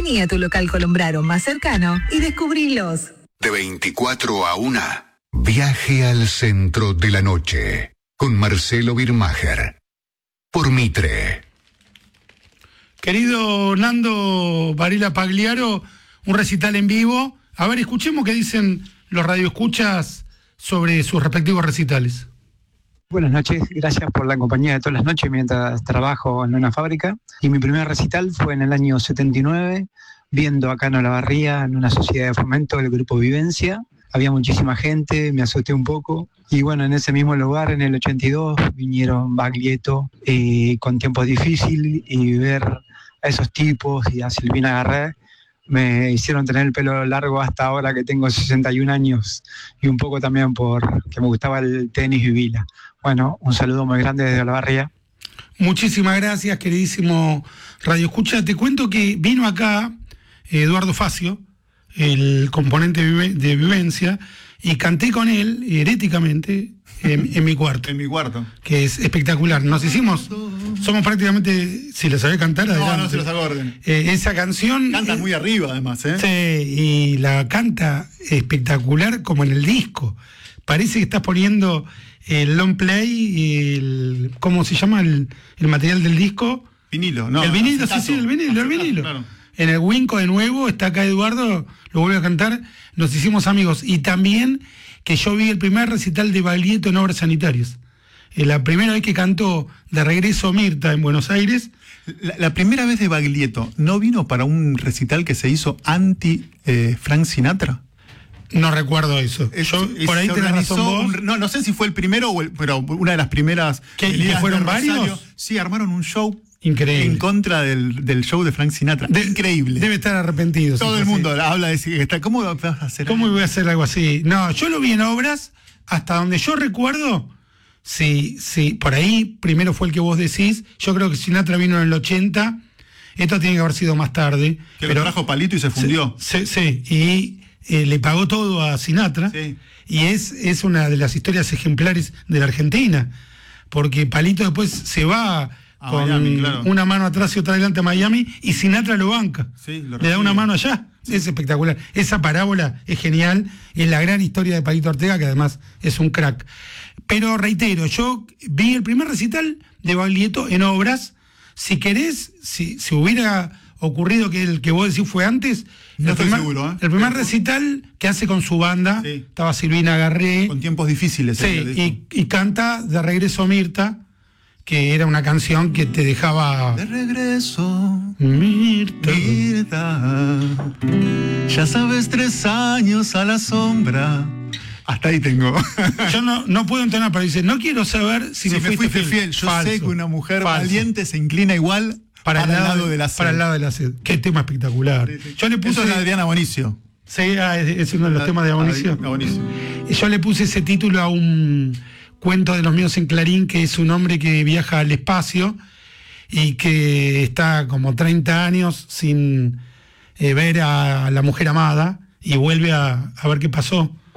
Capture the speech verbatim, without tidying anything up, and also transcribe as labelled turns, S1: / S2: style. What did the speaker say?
S1: Vení a tu local Colombraro más cercano y descubrilos.
S2: De veinticuatro a una. Viaje al centro de la noche. Con Marcelo Birmacher. Por Mitre.
S3: Querido Nando Varela Pagliaro, un recital en vivo. A ver, escuchemos qué dicen los radioescuchas sobre sus respectivos recitales.
S4: Buenas noches, gracias por la compañía de todas las noches mientras trabajo en una fábrica. Y mi primer recital fue en el año setenta y nueve, viendo acá en Olavarría, en una sociedad de fomento del Grupo Vivencia. Había muchísima gente, me asusté un poco. Y bueno, en ese mismo lugar, en el ochenta y dos, vinieron Baglietto eh, con Tiempos Difíciles, y ver a esos tipos y a Silvina Garré me hicieron tener el pelo largo hasta ahora que tengo sesenta y un años, y un poco también por que me gustaba el tenis y vila. Bueno, un saludo muy grande desde Olavarría.
S3: Muchísimas gracias, queridísimo Radio Escucha. Te cuento que vino acá Eduardo Facio, el componente de Vivencia, y canté con él heréticamente en, en mi cuarto.
S5: En mi cuarto. Que
S3: es espectacular. Nos hicimos, somos prácticamente, si lo sabés cantar, adelante.
S5: No, no se los acorden.
S3: Eh, esa canción...
S5: Canta
S3: eh,
S5: muy arriba, además, ¿eh?
S3: Sí, y la canta espectacular como en el disco. Parece que estás poniendo el long play y el... ¿Cómo se llama el, el material del disco?
S5: Vinilo, ¿no?
S3: El vinilo, sí, sí, el vinilo, el vinilo. Claro. En el Winco de nuevo, está acá Eduardo, lo vuelve a cantar, nos hicimos amigos. Y también que yo vi el primer recital de Baglietto en Obras Sanitarias. Eh, la primera vez que cantó de regreso Mirta en Buenos Aires.
S5: La, la primera vez de Baglietto, ¿no vino para un recital que se hizo anti eh, Frank Sinatra?
S3: No recuerdo eso.
S5: Es,
S3: yo,
S5: es,
S3: por ahí te razón vos.
S5: Un, no, no sé si fue el primero, o el, pero una de las primeras.
S3: ¿Qué, ¿y que fueron varios?
S5: Sí, armaron un show.
S3: Increíble.
S5: En contra del, del show de Frank Sinatra. De, Increíble.
S3: Debe estar arrepentido.
S5: Todo el mundo así habla de que está. ¿Cómo vas a hacer
S3: ¿Cómo
S5: algo?
S3: voy a hacer algo así? No, yo lo vi en Obras, hasta donde yo recuerdo. Sí, sí, por ahí primero fue el que vos decís. Yo creo que Sinatra vino en el ochenta. Esto tiene que haber sido más tarde.
S5: Que pero, lo trajo Palito y se fundió.
S3: Sí, sí, y eh, le pagó todo a Sinatra.
S5: Sí.
S3: Y es, es una de las historias ejemplares de la Argentina. Porque Palito después se va
S5: a
S3: con
S5: Miami, claro.
S3: una mano atrás y otra adelante a Miami, y Sinatra lo banca.
S5: Sí, lo
S3: le da una mano allá. Sí. Es espectacular. Esa parábola es genial. Es la gran historia de Palito Ortega, que además es un crack. Pero reitero, yo vi el primer recital de Baglietto en Obras. Si querés, si, si hubiera ocurrido que el que vos decís fue antes,
S5: no
S3: el,
S5: estoy
S3: primer,
S5: seguro, ¿eh?
S3: el primer recital que hace con su banda, sí. Estaba Silvina Garré.
S5: Con Tiempos Difíciles.
S3: Sí, y, y canta De Regreso Mirta, que era una canción que te dejaba...
S5: De regreso,
S3: Mirta.
S5: Mirta, ya sabes, tres años a la sombra. Hasta ahí tengo.
S3: Yo no, no puedo entonar, pero dice, no quiero saber si,
S5: si
S3: me,
S5: me
S3: fuiste,
S5: fuiste fiel.
S3: fiel.
S5: Yo
S3: Falso.
S5: sé que una mujer
S3: Falso.
S5: valiente se inclina igual
S3: para, para el, lado, lado de la sed.
S5: Para
S3: el lado de la sed. Qué tema espectacular.
S5: Sí, sí.
S3: Yo le puse...
S5: Eso es de Adriana Bonicio.
S3: Sí, ah, es, es uno de los ah, temas de Bonicio.
S5: Ah, Bonicio.
S3: Yo le puse ese título a un cuento de los míos en Clarín, que es un hombre que viaja al espacio y que está como treinta años sin eh, ver a la mujer amada y vuelve a, a ver qué pasó.